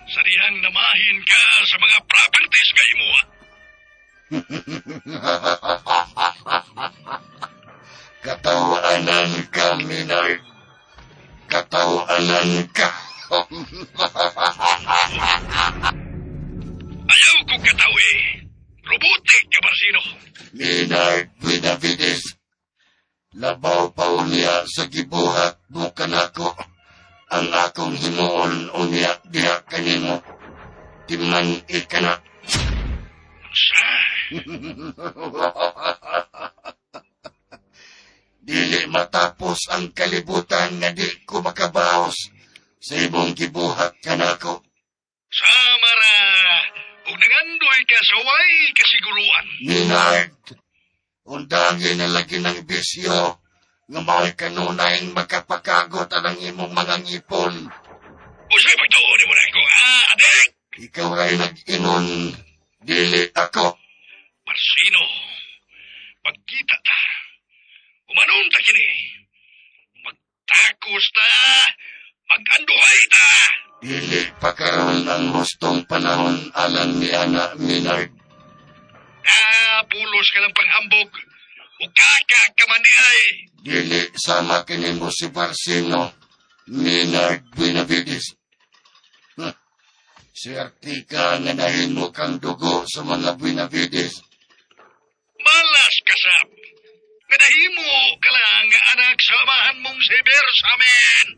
Sa dihang namahin ka sa mga properties kay mo. Katawanan ka, Minard. Katawanan ka. Ayaw ko katawi. Robotik ka, Barsino. Minard Benavides. Labaw pa unya sa gibuhat mo kanako. Ang akong himuon unya diha kanimo. Timan ikana. Sa? Dili matapos ang kalibutan nga di ko makabaos sa imong gibuhat kanako. Samara, ug nangandoy ka sa way kasiguruan. Minard, undangin na lagi ng bisyo nga mao'y kanunay makapakagot ang imong mga ngipon. Usay pagtuon mo na ko, adik? Ikaw ay nag-inon, dili ako. Barsino, pagkita ta, umanon ta kini. Magtakos ta, mag-anduhay ta. Dili pa karon ang hustong panahon alang ni Ana Minard. Pulos ka ng panghambog, ukaka ka manihay. Dili sama kinimo si Barsino, Minard Benavides. Swerte ka nga nahimo kang dugo sa mga Benavides. Malas kasap. Kadahimo ka lang nga anak sa amahan mong si Bersamen.